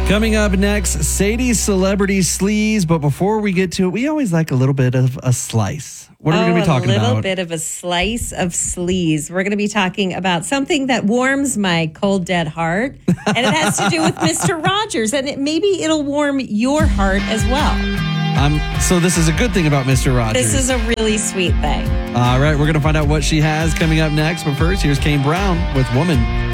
Coming up next, Sadie's Celebrity Sleaze. But before we get to it, we always like a little bit of a slice. What are we going to be talking about? A little bit of a slice of sleaze. We're going to be talking about something that warms my cold, dead heart. And it has to do with Mr. Rogers. And maybe it'll warm your heart as well. So this is a good thing about Mr. Rogers. This is a really sweet thing. All right, we're going to find out what she has coming up next. But first, here's Kane Brown with Woman.